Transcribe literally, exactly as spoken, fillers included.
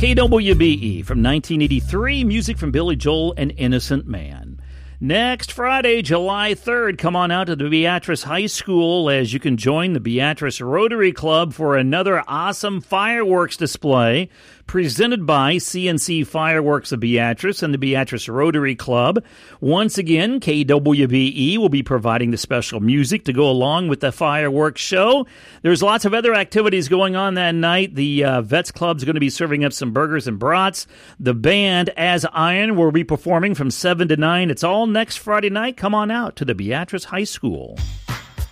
K W B E from nineteen eighty-three, music from Billy Joel and Innocent Man. Next Friday, July third, come on out to the Beatrice High School as you can join the Beatrice Rotary Club for another awesome fireworks display presented by C N C Fireworks of Beatrice and the Beatrice Rotary Club. Once again, K W B E will be providing the special music to go along with the fireworks show. There's lots of other activities going on that night. The uh, Vets Club is going to be serving up some burgers and brats. The band, As Iron, will be performing from seven to nine. It's all next Friday night. Come on out to the Beatrice High School.